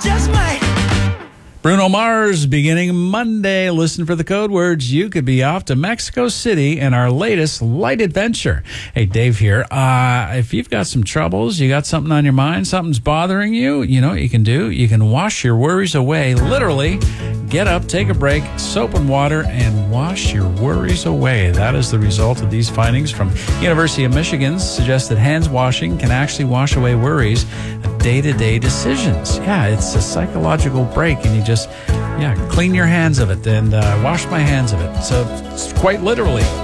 just might. Bruno Mars, beginning Monday. Listen for the code words. You could be off to Mexico City in our latest light adventure. Hey, Dave here. If you've got some troubles, you got something on your mind, something's bothering you, you know what you can do? You can wash your worries away. Literally, get up, take a break, soap and water, and wash your worries away. That is the result of these findings from University of Michigan. Suggests that hands washing can actually wash away worries, day-to-day decisions. Yeah, it's a psychological break, and you just clean your hands of it and wash my hands of it. So it's quite literally